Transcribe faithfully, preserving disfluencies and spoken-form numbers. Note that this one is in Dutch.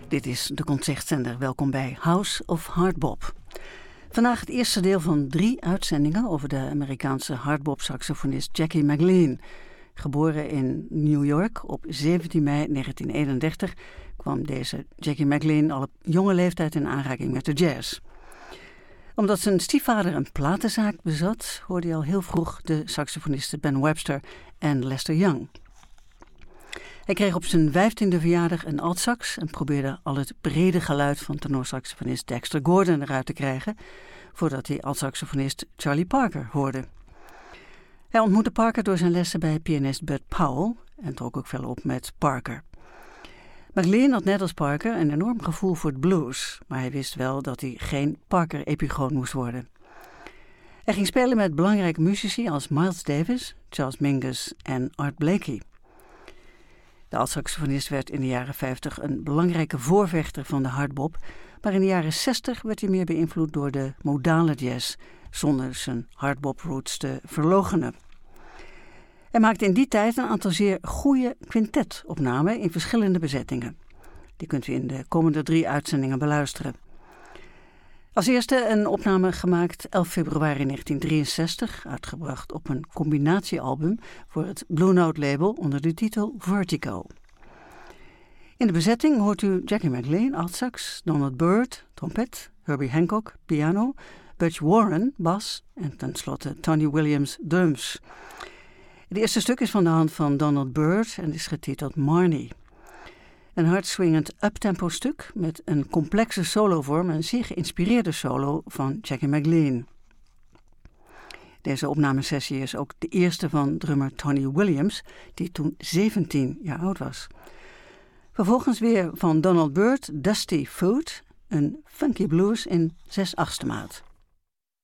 Dit is de Concertzender. Welkom bij House of Hardbop. Vandaag het eerste deel van drie uitzendingen over de Amerikaanse hardbop-saxofonist Jackie McLean. Geboren in New York op zeventien mei negentien eenendertig kwam deze Jackie McLean al op jonge leeftijd in aanraking met de jazz. Omdat zijn stiefvader een platenzaak bezat, hoorde hij al heel vroeg de saxofonisten Ben Webster en Lester Young. Hij kreeg op zijn vijftiende verjaardag een altsax en probeerde al het brede geluid van tenorsaxofonist Dexter Gordon eruit te krijgen, voordat hij altsaxofonist Charlie Parker hoorde. Hij ontmoette Parker door zijn lessen bij pianist Bud Powell en trok ook veel op met Parker. McLean had net als Parker een enorm gevoel voor het blues, maar hij wist wel dat hij geen Parker-epigoon moest worden. Hij ging spelen met belangrijke muzici als Miles Davis, Charles Mingus en Art Blakey. De altsaxofonist werd in de jaren vijftig een belangrijke voorvechter van de hardbop, maar in de jaren zestig werd hij meer beïnvloed door de modale jazz, zonder zijn hardbop-roots te verloochenen. Hij maakte in die tijd een aantal zeer goede quintetopnamen in verschillende bezettingen. Die kunt u in de komende drie uitzendingen beluisteren. Als eerste een opname gemaakt elf februari negentien drieënzestig, uitgebracht op een combinatiealbum voor het Blue Note label onder de titel Vertigo. In de bezetting hoort u Jackie McLean, altsax, Donald Byrd, trompet, Herbie Hancock, piano, Butch Warren, bas en tenslotte Tony Williams, drums. Het eerste stuk is van de hand van Donald Byrd en is getiteld Marnie. Een hardswingend uptempo stuk met een complexe solovorm en een zeer geïnspireerde solo van Jackie McLean. Deze opnamesessie is ook de eerste van drummer Tony Williams, die toen zeventien jaar oud was. Vervolgens weer van Donald Byrd, Dusty Foot, een funky blues in zes achtste maat.